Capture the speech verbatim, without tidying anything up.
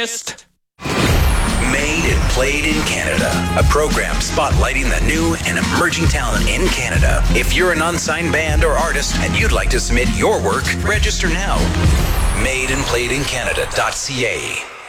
Made and Played in Canada, a program spotlighting the new and emerging talent in Canada. If you're an unsigned band or artist and you'd like to submit your work, register now. made and played in canada dot c a